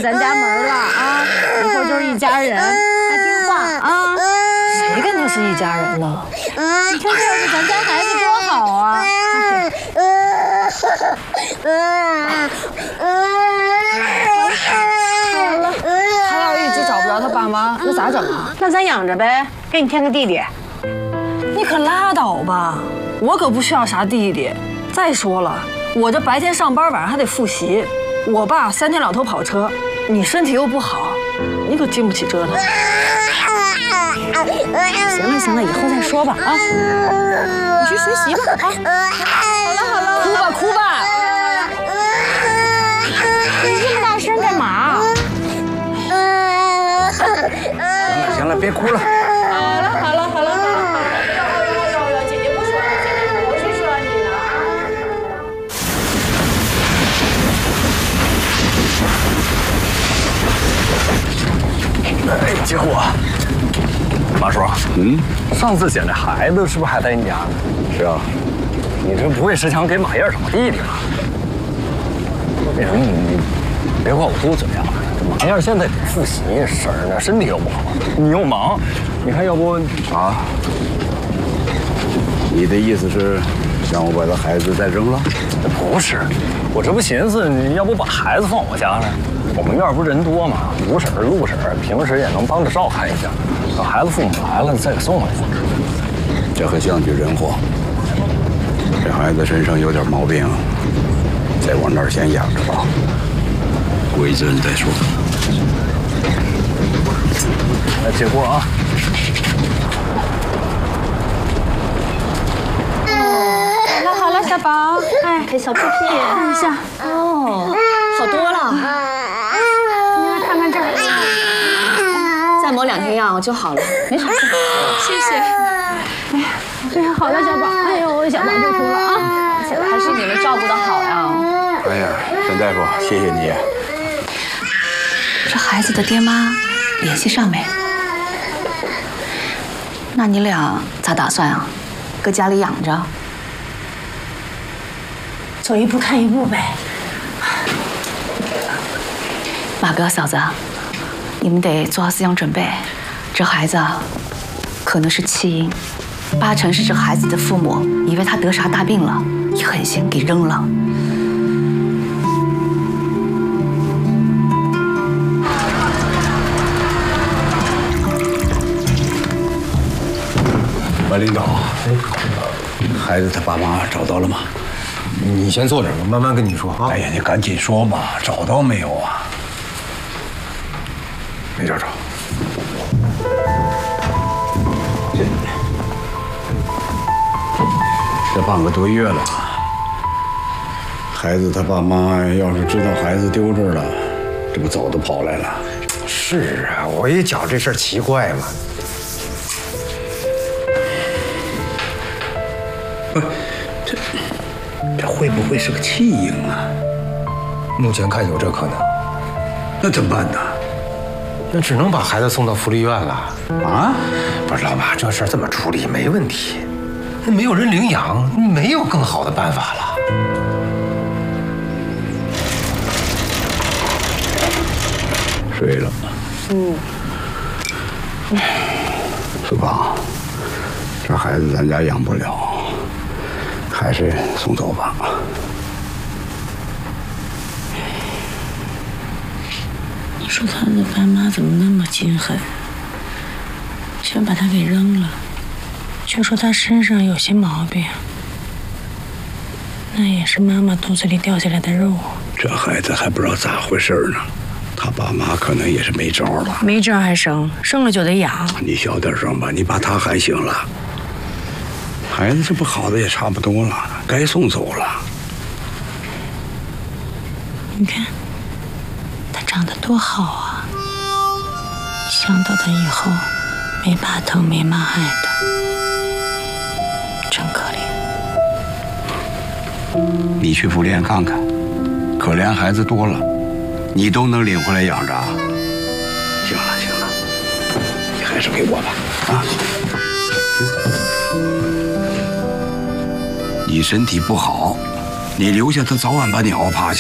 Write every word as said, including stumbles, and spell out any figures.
咱家门了啊！以后就是一家人，还听话啊！谁跟他是一家人呢？你看这要是咱家孩子多好啊！好了，他要一直找不着他爸妈，那咋整啊？那咱养着呗，给你添个弟弟。你可拉倒吧，我可不需要啥弟弟。再说了，我这白天上班，晚上还得复习。我爸三天两头跑车，你身体又不好，你可经不起折腾。行了行了，以后再说吧啊！你去学习吧啊！好了好了，哭吧哭吧！你这么大声干嘛？ 行了行了，别哭了。 好了好了好了好了。姐姐不说了，姐姐不是说你了。哎，结果。马叔，嗯，上次捡那孩子是不是还在你家呢？是啊，你这不会是想给马燕找弟弟吧？那什么，你你别怪我嘟嘴啊！马燕现在得复习，婶儿呢身体又不好，你又忙，你看要不啊？ 你的意思是让我把这孩子再扔了？ 不是，我这不寻思你要不把孩子放我家呢？我们院不是人多嘛，吴婶儿、陆婶儿平时也能帮着照看一下。等孩子父母来了再给送回去。 这可像句人话，这孩子身上有点毛病，再往那儿先养着吧，过一阵再说。 来接过啊！ 好了好了，小宝，哎，给小屁屁按一下。哦，好多了。你来看看这儿。再抹两天药就好了，没啥事。谢谢。哎呀，哎呀，好了，小宝。哎呦，小宝别哭了啊！还是你们照顾得好呀。 哎呀，陈大夫，谢谢你。 这孩子的爹妈联系上没？那你俩咋打算啊？搁家里养着？ 走一步看一步呗。 马哥嫂子，你们得做好思想准备。这孩子可能是弃婴，八成是这孩子的父母以为他得啥大病了，一狠心给扔了。 马领导，孩子他爸妈找到了吗？ 你先坐这儿，我慢慢跟你说啊。 哎呀，你赶紧说嘛，找到没有啊？ 没找着。 这半个多月了，孩子他爸妈要是知道孩子丢这儿了，这不早都跑来了。 是啊，我也觉这事儿奇怪嘛。 不，这这会不会是个弃婴啊？ 目前看有这可能。 那怎么办呢？ 那只能把孩子送到福利院了。 啊？ 不是老马，这事儿这么处理没问题。那没有人领养，没有更好的办法了。 睡了。嗯。四胖，这孩子咱家养不了，还是送走吧。 你说他的爸妈怎么那么心狠，全把他给扔了，却说他身上有些毛病，那也是妈妈肚子里掉下来的肉。 这孩子还不知道咋回事呢，他爸妈可能也是没招了。 没招还生，生了就得养。 你小点声吧，你把他还行了。孩子这不好的也差不多了，该送走了。 你看，他长得多好啊！想到他以后没爸疼没妈爱的，真可怜。 你去福利院看看，可怜孩子多了，你都能领回来养着。行了行了，你还是给我吧，啊！你身体不好，你留下他早晚把你熬趴下。